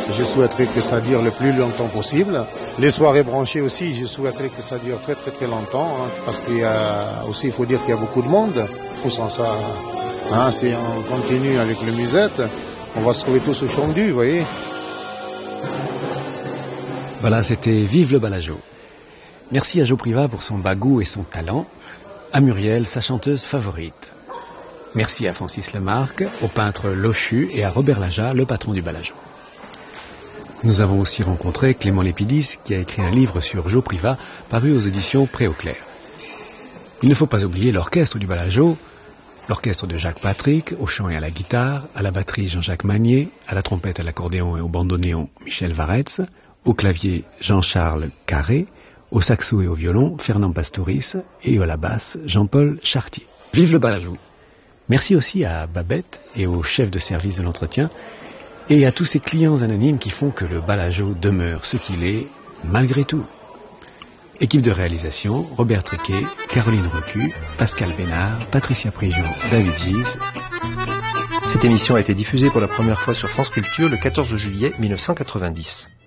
Je souhaiterais que ça dure le plus longtemps possible. Les soirées branchées aussi, je souhaiterais que ça dure très très très longtemps, hein, parce qu'il y a aussi, il faut dire qu'il y a beaucoup de monde. Sans ça, hein, si on continue avec le musette, on va se trouver tous au Champ-du, vous voyez. Voilà, c'était Vive le Balageau. Merci à Jo Privat pour son bagou et son talent, à Muriel, sa chanteuse favorite. Merci à Francis Lemarque, au peintre Lochu et à Robert Laja, le patron du Balageau. Nous avons aussi rencontré Clément Lépidis, qui a écrit un livre sur Jo Privat, paru aux éditions Pré-Auclair. Il ne faut pas oublier l'orchestre du Balageau, l'orchestre de Jacques Patrick, au chant et à la guitare, à la batterie Jean-Jacques Magnier, à la trompette, à l'accordéon et au bandoneon Michel Varetz, au clavier Jean-Charles Carré, au saxo et au violon Fernand Pastoris et à la basse Jean-Paul Chartier. Vive le Balageau! Merci aussi à Babette et au chef de service de l'entretien et à tous ces clients anonymes qui font que le Balageau demeure ce qu'il est malgré tout. Équipe de réalisation, Robert Triquet, Caroline Rocu, Pascal Bénard, Patricia Prigent, David Gise. Cette émission a été diffusée pour la première fois sur France Culture le 14 juillet 1990.